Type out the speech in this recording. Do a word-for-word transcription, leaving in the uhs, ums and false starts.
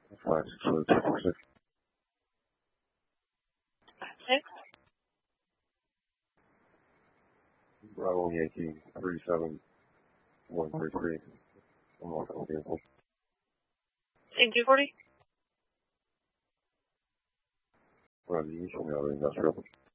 five six two two four six. Six. Bravo Yankee three seven one three three. I'm walking on the vehicle. In two forty. Run the east on the other industrial.